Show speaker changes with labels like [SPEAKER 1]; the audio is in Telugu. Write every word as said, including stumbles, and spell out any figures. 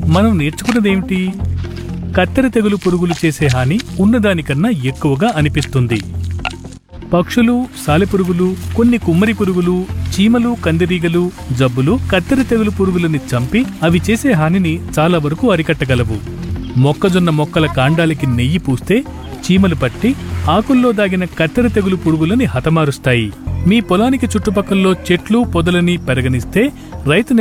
[SPEAKER 1] మనం నేర్చుకున్నదేమిటి? కత్తెర తెగులు పురుగులు చేసే హాని ఉన్నదానికన్నా ఎక్కువగా అనిపిస్తుంది. పక్షులు, సాలెపురుగులు, కొన్ని కుమ్మరి పురుగులు, చీమలు, కందిరీగలు, జబ్బులు కత్తెర తెగులు పురుగులని చంపి అవి చేసే హానిని చాలా వరకు అరికట్టగలవు. మొక్కజొన్న మొక్కల కాండాలకి నెయ్యి పూస్తే చీమలు పట్టి ఆకుల్లో దాగిన కత్తెర తెగులు పురుగులని హతమారుస్తాయి. మీ పొలానికి చుట్టుపక్కల్లో చెట్లు, పొదలని పెరగనిస్తే రైతు